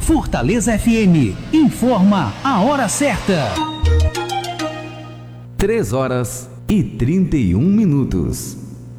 Fortaleza FM informa a hora certa. 3 horas e 31 minutos.